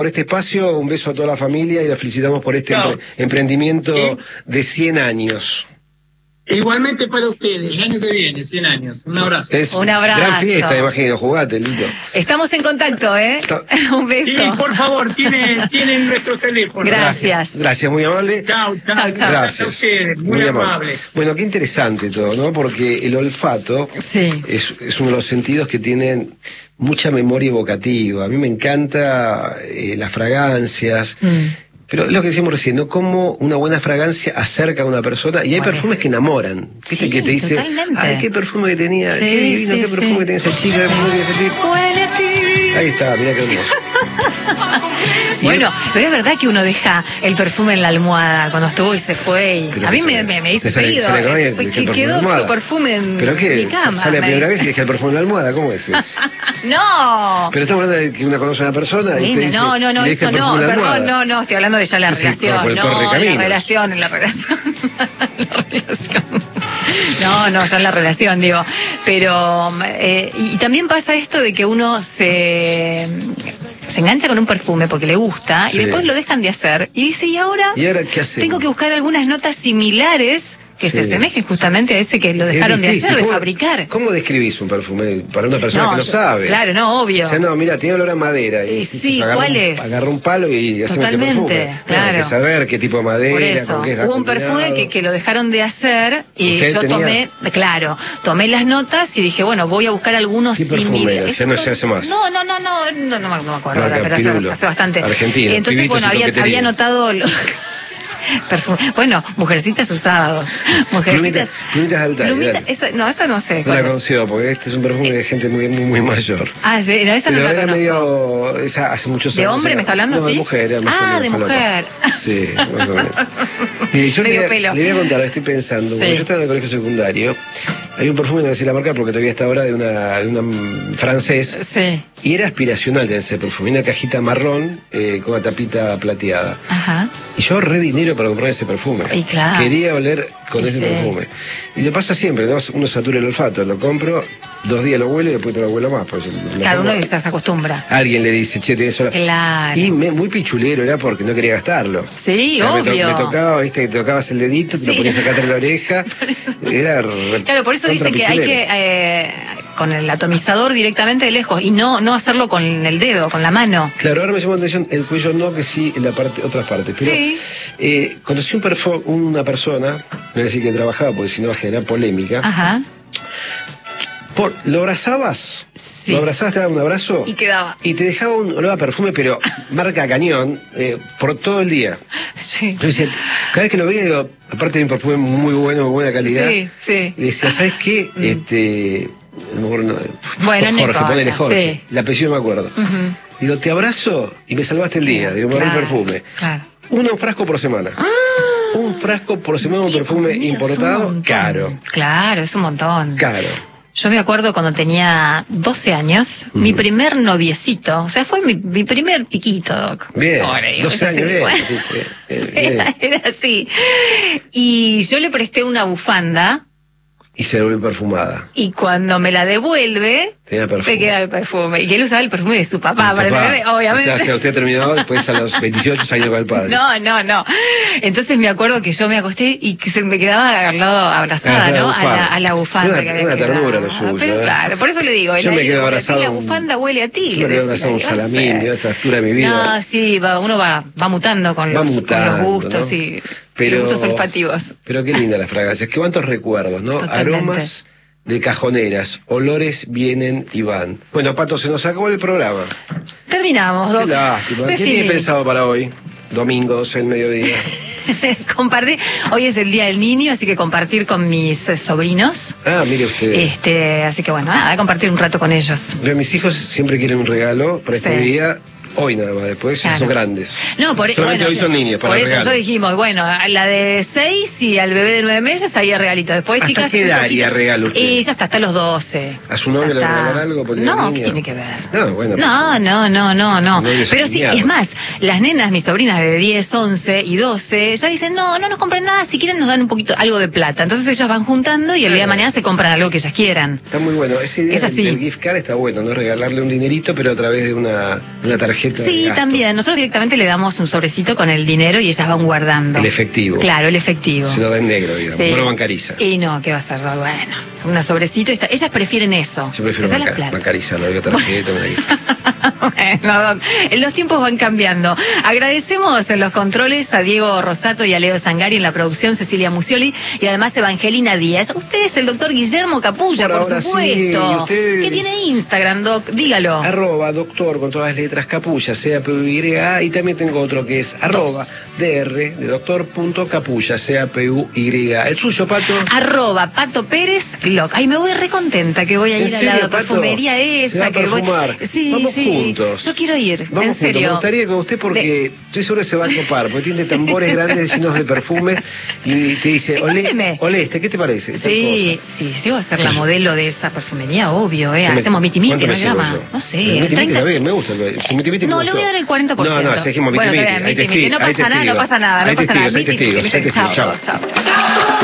Por este espacio, un beso a toda la familia y la felicitamos por este emprendimiento de 100 años. Igualmente para ustedes, el año que viene, 100 años. Un abrazo. Un abrazo. Gran fiesta, imagino, jugate, Lito. Estamos en contacto, Un beso. Y por favor, tienen nuestro teléfono. Gracias. Gracias, muy amable. Chao. Gracias. A ustedes, muy amable. Bueno, qué interesante todo, ¿no? Porque el olfato es uno de los sentidos que tienen mucha memoria evocativa. A mí me encanta las fragancias. Pero es lo que decíamos recién, ¿no? Cómo una buena fragancia acerca a una persona. Y hay perfumes que enamoran. ¿Viste? Que te dice, ay, qué perfume que tenía, qué divino, qué perfume que tenía esa chica, qué perfume que tenía ese tipo. Huele a ti. Ahí está, mirá qué hermoso. Bueno, pero es verdad que uno deja el perfume en la almohada cuando estuvo y se fue. Y a mí me hizo seguido. Que quedó tu perfume en mi cama. Sale la primera vez y deja el perfume en la almohada, ¿cómo es eso? No. Pero estamos hablando de que uno conoce a una persona y te dice, no, eso no, perdón, no, estoy hablando de ya la relación. La relación. No, ya en la relación, digo. Pero, y también pasa esto de que uno se engancha con un perfume porque le gusta y después lo dejan de hacer y dice, ¿y ahora qué hacemos? Tengo que buscar algunas notas similares que se asemejen justamente a ese que lo dejaron de hacer, de fabricar. ¿Cómo describís un perfume para una persona que lo sabe? Claro, obvio. O sea, mira, tiene olor a madera. Y sí, ¿cuál es? Agarra un palo y hace un perfume. Claro. Hay que saber qué tipo de madera, por eso, con qué es hubo un perfume que lo dejaron de hacer y yo tomé las notas y dije, bueno, voy a buscar algunos similares. Ya no se hace más. No me acuerdo, pero hace bastante. Argentina. Entonces, bueno, había anotado perfume. Bueno, Mujercitas usados. Plumitas de altar. Esa no sé. No la conozco porque este es un perfume de gente muy mayor. Sí, no, esa no la conozco. Esa hace muchos años. ¿De hombre me está hablando? No, ¿sí? De mujer. De mujer. Sí, más o menos. Mire, yo le voy a contar, estoy pensando. Cuando yo estaba en el colegio secundario, hay un perfume, no voy a decir la marca porque todavía está ahora, de una francés. Sí. Y era aspiracional de ese perfume, una cajita marrón con una tapita plateada. Ajá. Y yo ahorré dinero para comprar ese perfume. Y claro. Quería oler con ese perfume. Y le pasa siempre, ¿no? Uno satura el olfato, lo compro, 2 días lo huelo y después no lo huelo más. Claro, uno se acostumbra. Alguien le dice, che, tenés hora. Claro. Y muy pichulero era porque no quería gastarlo. Sí, o sea, obvio. Me tocaba, viste, que te tocabas el dedito, te lo ponías acá atrás de la oreja. Era claro, por eso dicen que hay que con el atomizador directamente de lejos y no hacerlo con el dedo, con la mano. Claro, ahora me llamó la atención el cuello, no, que sí en otras partes. Pero conocí una persona, no voy a decir que trabajaba porque si no va a generar polémica. Ajá. ¿Lo abrazabas? Sí. ¿Lo abrazabas, te daba un abrazo? Y quedaba. Y te dejaba un olor a perfume, pero marca cañón, por todo el día. Sí. Yo decía, cada vez que lo veía, digo, aparte de un perfume muy bueno, muy buena calidad. Sí. Le decía, ¿sabes qué? Jorge, ponele Jorge. Sí. El apellido no me acuerdo. Digo, te abrazo y me salvaste el día. Digo, me el perfume. Claro. Un frasco por semana. Un frasco por semana, un perfume importado, caro. Claro, es un montón. Caro. Yo me acuerdo cuando tenía 12 años, mi primer noviecito, o sea, fue mi primer piquito, Doc. Bien, 12 años, bien. Era así. Y yo le presté una bufanda. Y se volvió perfumada. Y cuando me la devuelve, te queda el perfume. Y que él usaba el perfume de su papá, obviamente. O sea, usted terminó después a los 28 años con el padre. No. Entonces me acuerdo que yo me acosté y que se me quedaba al lado abrazada, ¿no? A la bufanda. Una ternura lo suyo. Pero claro, por eso le digo. Yo me quedo abrazado. La bufanda huele a ti. Yo me quedo abrazado a un salamín, a esta altura de mi vida. No, sí, uno va mutando con los gustos, ¿no? Y los gustos olfativos. Pero qué linda la fragancia. Cuántos recuerdos, ¿no? Totalmente. Aromas de cajoneras, olores vienen y van. Bueno, Pato, se nos acabó el programa. Terminamos, Doc. Qué lástima. ¿Qué tiene pensado para hoy? Domingo, 12 del mediodía. Compartir. Hoy es el Día del Niño, así que compartir con mis sobrinos. Mire usted. Así que bueno, compartir un rato con ellos. Mis hijos siempre quieren un regalo para este día. Hoy nada más, después ya son grandes. No, solamente hoy son niños para por eso regalo. Nosotros dijimos, bueno, a la de 6 y al bebé de 9 meses había regalito. Después, ¿Hasta chicas, qué edad haría regalo usted? Y ya hasta los 12. ¿A su novio le va a regalar algo? No, ¿qué tiene que ver? No, bueno. No. Pero sí, es más, las nenas, mis sobrinas de 10, 11 y 12, ya dicen, no nos compren nada, si quieren nos dan un poquito, algo de plata. Entonces ellas van juntando y el día de mañana se compran algo que ellas quieran. Está muy bueno. Esa idea del gift card está bueno, ¿no? Regalarle un dinerito, pero a través de una tarjeta. tarjeta. Sí, de gasto. también. Nosotros directamente le damos un sobrecito con el dinero y ellas van guardando. El efectivo. Claro, el efectivo. Se lo da en negro, digamos. Sí. No lo bancariza. Y no, ¿qué va a ser? Bueno, un sobrecito. Ellas prefieren eso. Yo prefiero bancarizar, no digo tarjeta, Bueno, los tiempos van cambiando. Agradecemos en los controles a Diego Rosato y a Leo Sangari, en la producción Cecilia Musioli y además Evangelina Díaz. Usted es el doctor Guillermo Capulla, por supuesto. Sí, ¿Qué tiene Instagram, Doc? Dígalo. @doctor con todas las letras Capulla, CAPUYA, y también tengo otro que es @dr de doctor.capulla, CAPUY. ¿El suyo, Pato? @Pato Pérez Loc. Ay, me voy recontenta que voy a ir a la perfumería esa. ¿Se va a perfumar? Sí, Vamos sí. juntos. Yo quiero ir, Vamos en serio. Juntos. Me gustaría ir con usted porque estoy seguro que se va a copar, porque tiene tambores grandes llenos de perfume y te dice, olé, ¿qué te parece? Sí, yo voy a ser la modelo de esa perfumería, obvio, Hacemos miti-miti, ¿no llama? No sé. Miti-miti también, me gusta. No, le voy a dar el 40%. No, dijimos miti-miti. No pasa nada, no pasa nada. Hay testigos. Chao.